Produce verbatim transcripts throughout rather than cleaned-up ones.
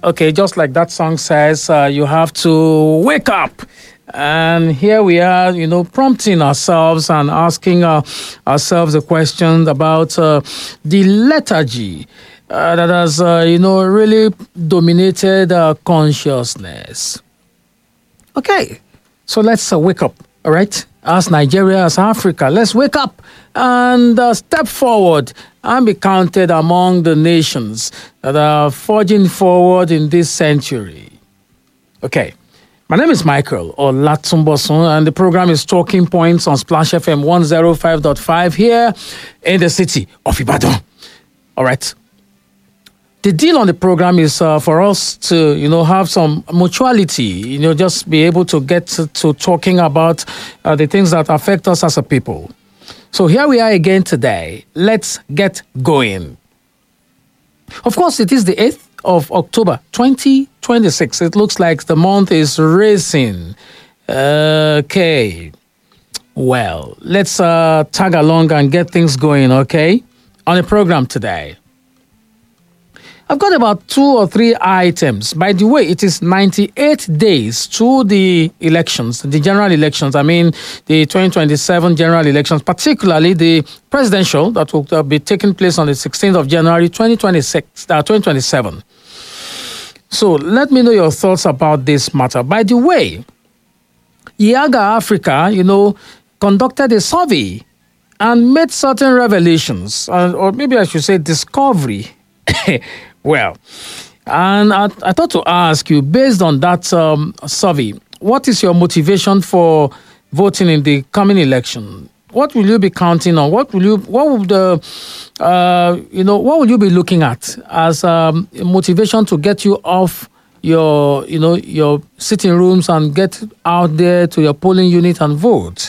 Okay, just like that song says, uh, you have to wake up. And here we are, you know, prompting ourselves and asking uh, ourselves a question about uh, the lethargy uh, that has, uh, you know, really dominated uh, consciousness. Okay, so let's uh, wake up, all right? As Nigeria, as Africa, let's wake up and uh, step forward and be counted among the nations that are forging forward in this century. Okay. My name is Michael Olatunbosun, and the program is Talking Points on Splash F M one oh five point five here in the city of Ibadan. All right. The deal on the program is uh, for us to, you know, have some mutuality, you know, just be able to get to, to talking about uh, the things that affect us as a people. So here we are again today. Let's get going. Of course, it is the eighth of October, twenty twenty-six. It looks like the month is racing. Okay. Well, let's uh, tag along and get things going, okay? On the program today, I've got about two or three items. By the way, it is ninety-eight days to the elections, the general elections. I mean, the twenty twenty-seven general elections, particularly the presidential that will be taking place on the sixteenth of January, twenty twenty-six, uh, twenty twenty-seven. So let me know your thoughts about this matter. By the way, IAGA Africa, you know, conducted a survey and made certain revelations, uh, or maybe I should say discovery. Well, and I, I thought to ask you, based on that um, survey, what is your motivation for voting in the coming election? What will you be counting on? What will you, what will the, uh, you know, what will you be looking at as um, motivation to get you off your, you know, your sitting rooms and get out there to your polling unit and vote?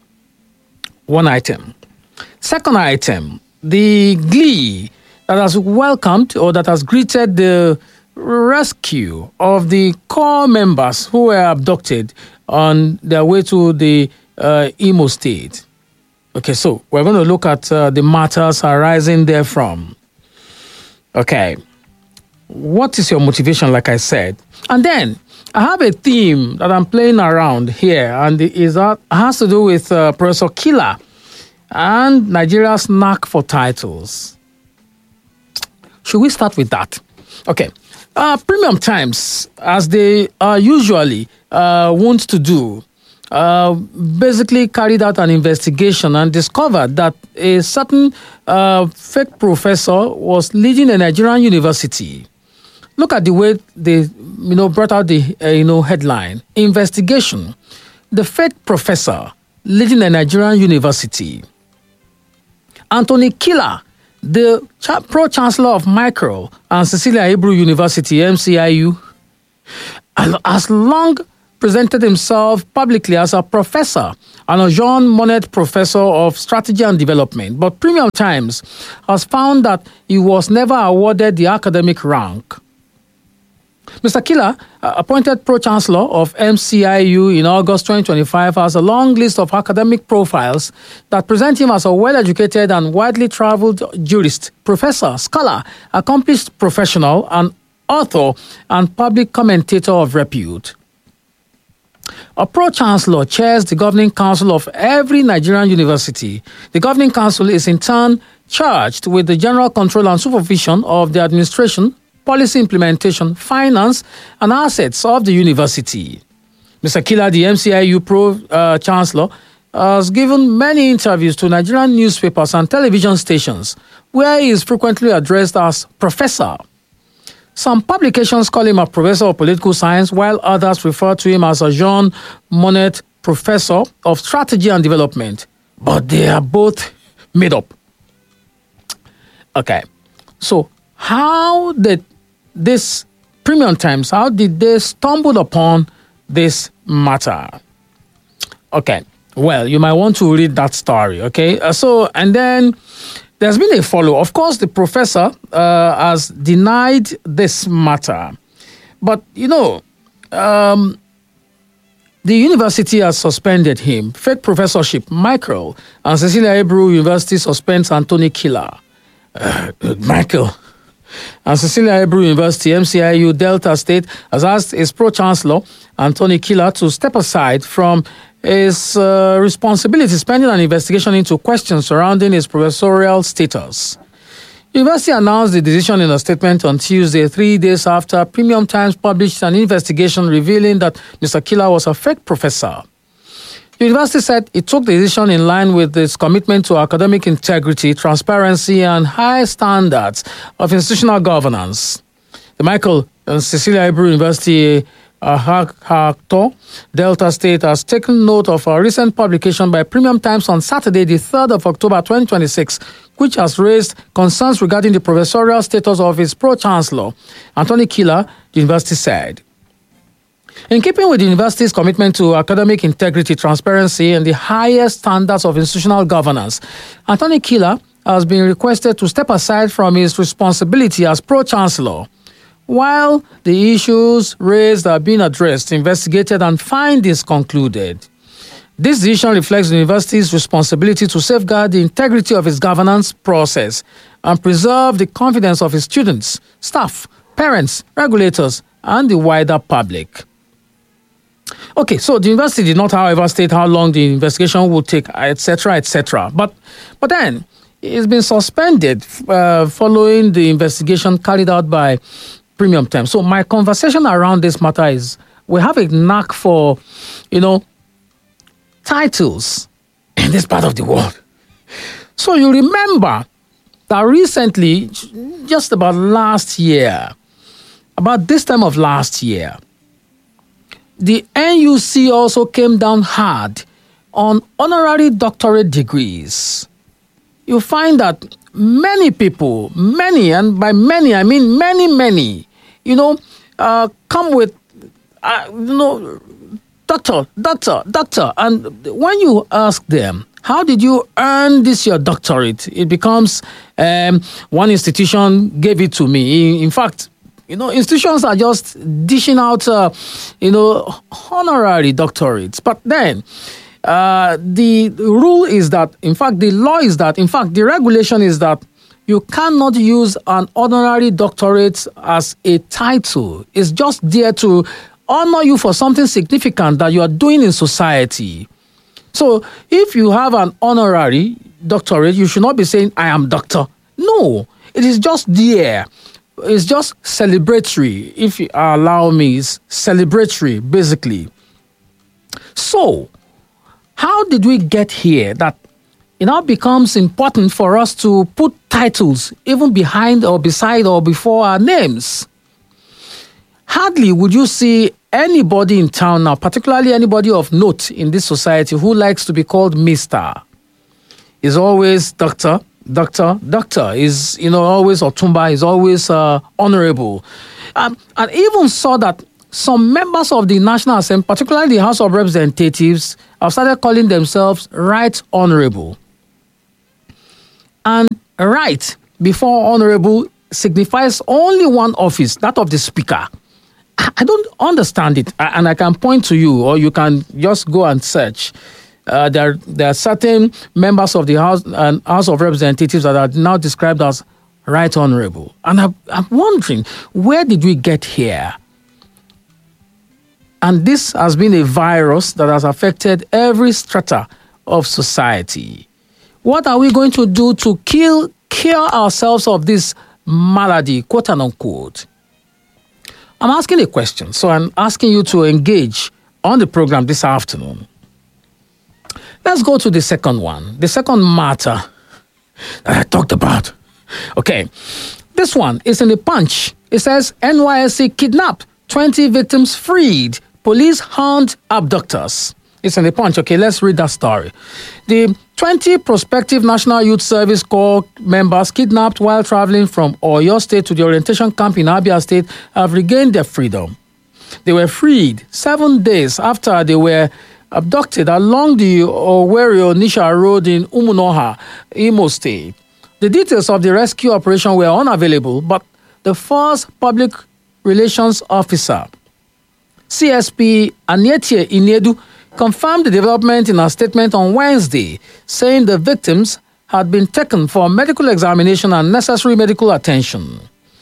One item. Second item, the glee that has welcomed or that has greeted the rescue of the core members who were abducted on their way to the uh, Imo State. Okay, so we're going to look at uh, the matters arising therefrom. Okay, what is your motivation, like I said? And then I have a theme that I'm playing around here, and it is that has to do with uh, Professor Killer and Nigeria's knack for titles. Should we start with that? Okay. Uh, Premium Times, as they uh, usually uh, want to do, uh, basically carried out an investigation and discovered that a certain uh, fake professor was leading a Nigerian university. Look at the way they, you know, brought out the, uh, you know, headline. Investigation. The fake professor leading a Nigerian university. Anthony Killer, the pro-chancellor of Micro and Cecilia Hebrew University, M C I U, has long presented himself publicly as a professor and a Jean Monnet Professor of Strategy and Development. But Premium Times has found that he was never awarded the academic rank. Mister Killer, uh, appointed Pro-Chancellor of M C I U in August twenty twenty-five, has a long list of academic profiles that present him as a well-educated and widely traveled jurist, professor, scholar, accomplished professional, and author and public commentator of repute. A Pro-Chancellor chairs the governing council of every Nigerian university. The governing council is in turn charged with the general control and supervision of the administration, policy implementation, finance, and assets of the university. Mister Killer, the M C I U Pro-Chancellor, uh, has given many interviews to Nigerian newspapers and television stations, where he is frequently addressed as Professor. Some publications call him a Professor of Political Science, while others refer to him as a Jean Monnet Professor of Strategy and Development. But they are both made up. Okay, so how did this Premium Times, how did they stumble upon this matter? Okay, well, you might want to read that story, okay? Uh, so, and then there's been a follow. Of course, the professor uh, has denied this matter. But, you know, um, the university has suspended him. Fake professorship, Michael, and Cecilia Hebrew University suspends Anthony Killer. Uh, Michael, And Cecilia Hebrew University, M C I U, Delta State, has asked its pro-chancellor, Anthony Killer, to step aside from his uh, responsibilities pending an investigation into questions surrounding his professorial status. The university announced the decision in a statement on Tuesday, three days after Premium Times published an investigation revealing that Mister Killer was a fake professor. The university said it took the decision in line with its commitment to academic integrity, transparency, and high standards of institutional governance. The Michael and Cecilia Hebrew University Ahakto, Delta State, has taken note of a recent publication by Premium Times on Saturday, the third of October twenty twenty-six, which has raised concerns regarding the professorial status of its pro-chancellor, Anthony Killer, the university said. In keeping with the university's commitment to academic integrity, transparency, and the highest standards of institutional governance, Anthony Killer has been requested to step aside from his responsibility as pro-chancellor. While the issues raised are being addressed, investigated, and findings concluded. This decision reflects the university's responsibility to safeguard the integrity of its governance process and preserve the confidence of its students, staff, parents, regulators, and the wider public. Okay, so the university did not, however, state how long the investigation will take, et cetera, et cetera. But, but then, it's been suspended uh, following the investigation carried out by Premium Times. So my conversation around this matter is, we have a knack for, you know, titles in this part of the world. So you remember that recently, just about last year, about this time of last year, the N U C also came down hard on honorary doctorate degrees. You find that many people, many, and by many, I mean many, many, you know, uh, come with, uh, you know, doctor, doctor, doctor. And when you ask them, how did you earn this your doctorate? It becomes, um, one institution gave it to me. In, in fact, you know, institutions are just dishing out, uh, you know, honorary doctorates. But then, uh, the rule is that, in fact, the law is that, in fact, the regulation is that you cannot use an honorary doctorate as a title. It's just there to honor you for something significant that you are doing in society. So if you have an honorary doctorate, you should not be saying, I am doctor. No, it is just there. It's just celebratory, if you allow me. It's celebratory, basically. So, how did we get here that it now becomes important for us to put titles even behind or beside or before our names? Hardly would you see anybody in town now, particularly anybody of note in this society, who likes to be called Mister Is always Doctor, Doctor, Doctor. Is, you know, always Otumba, is always uh, Honorable. Um, and even saw that some members of the National Assembly, particularly the House of Representatives, have started calling themselves Right Honorable. And right before Honorable signifies only one office, that of the Speaker. I don't understand it, and I can point to you, or you can just go and search. Uh, there, there are certain members of the House and uh, House of Representatives that are now described as Right Honorable. And I, I'm wondering, where did we get here? And this has been a virus that has affected every strata of society. What are we going to do to kill, cure ourselves of this malady, quote and unquote? I'm asking a question, so I'm asking you to engage on the program this afternoon. Let's go to the second one, the second matter that I talked about. Okay, this one is in the Punch. It says, N Y S C kidnap, twenty victims freed, police hunt abductors. It's in the Punch. Okay, let's read that story. The twenty prospective National Youth Service Corps members kidnapped while traveling from Oyo State to the orientation camp in Abia State have regained their freedom. They were freed seven days after they were abducted along the Owerri-Onitsha Road in Umunoha, Imo State. The details of the rescue operation were unavailable, but the first public relations officer, C S P Anietie Inedu, confirmed the development in a statement on Wednesday, saying the victims had been taken for medical examination and necessary medical attention.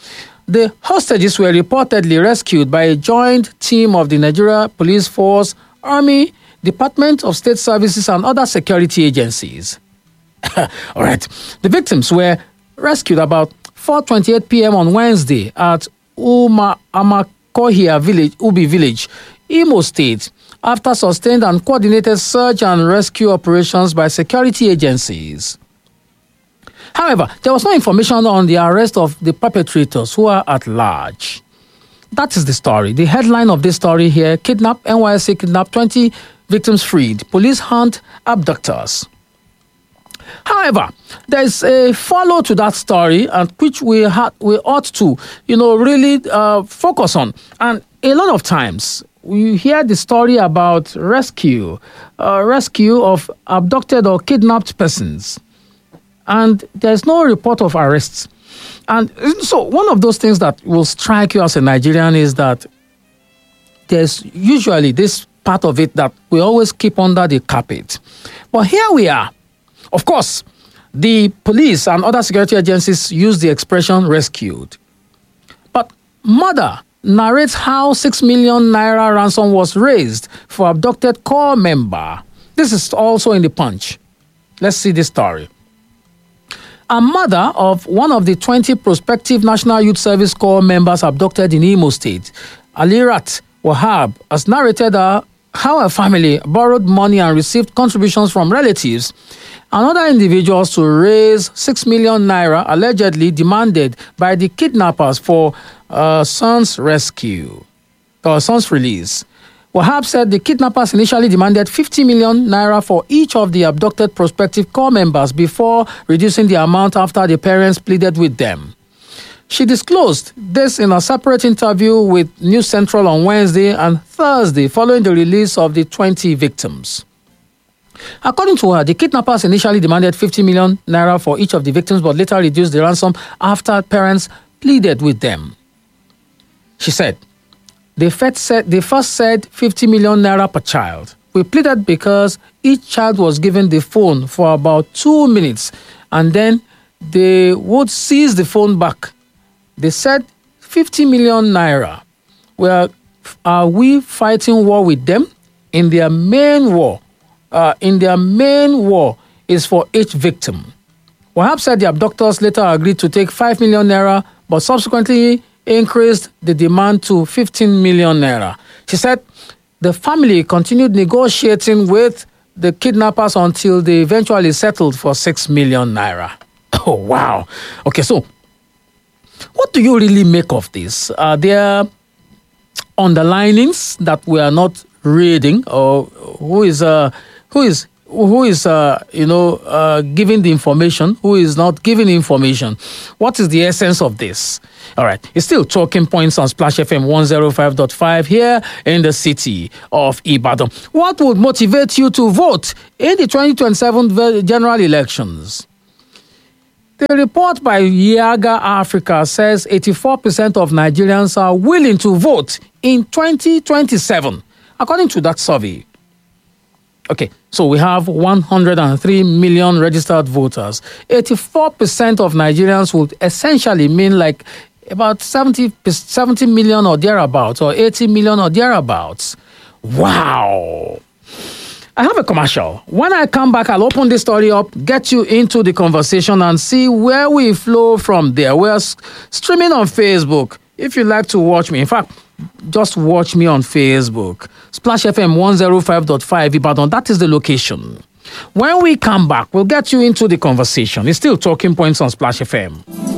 the hostages were reportedly rescued by a joint team of the Nigeria Police Force, Army, Department of State Services, and other security agencies. All right. The victims were rescued about four twenty-eight p.m. on Wednesday at Uma Amakohia village, Ubi village, Imo State, after sustained and coordinated search and rescue operations by security agencies. However, there was no information on the arrest of the perpetrators who are at large. That is the story. The headline of this story here: Kidnap, N Y S C kidnap, twenty victims freed. Police hunt abductors. However, there is a follow to that story, and which we ha- we ought to, you know, really uh, focus on. And a lot of times we hear the story about rescue, uh, rescue of abducted or kidnapped persons, and there's no report of arrests. And so one of those things that will strike you as a Nigerian is that there's usually this part of it that we always keep under the carpet. But here we are. Of course, the police and other security agencies use the expression rescued. But mother narrates how six million naira ransom was raised for abducted corps member. This is also in the Punch. Let's see this story. A mother of one of the twenty prospective National Youth Service Corps members abducted in Imo State, Alirat Wahab, has narrated uh, how her family borrowed money and received contributions from relatives and other individuals to raise six million naira allegedly demanded by the kidnappers for uh, son's rescue, or son's release. Wahab said the kidnappers initially demanded fifty million naira for each of the abducted prospective corps members before reducing the amount after the parents pleaded with them. She disclosed this in a separate interview with News Central on Wednesday and Thursday following the release of the twenty victims. According to her, the kidnappers initially demanded fifty million naira for each of the victims but later reduced the ransom after parents pleaded with them. She said, They first said, they first said fifty million naira per child. We pleaded because each child was given the phone for about two minutes and then they would seize the phone back. They said fifty million naira. Well, are we fighting war with them? In their main war, uh, in their main war is for each victim. Wahab said the abductors later agreed to take five million naira, but subsequently increased the demand to fifteen million naira. She said the family continued negotiating with the kidnappers until they eventually settled for six million naira. Oh, wow. Okay, so what do you really make of this? Are there underlinings that we are not reading, or who is uh, who is who is uh, you know uh, giving the information? Who is not giving information? What is the essence of this? All right, it's still Talking Points on Splash F M one oh five point five here in the city of Ibadan. What would motivate you to vote in the twenty twenty-seven general elections? The report by Yaga Africa says eighty-four percent of Nigerians are willing to vote in twenty twenty-seven, according to that survey. Okay, so we have one hundred three million registered voters. eighty-four percent of Nigerians would essentially mean like about seventy, seventy million or thereabouts, or eighty million or thereabouts. Wow. I have a commercial. When I come back, I'll open this story up, get you into the conversation and see where we flow from there. We're streaming on Facebook. If you'd like to watch me, in fact, just watch me on Facebook. Splash F M one oh five point five Ibadan, that is the location. When we come back, we'll get you into the conversation. It's still Talking Points on Splash F M.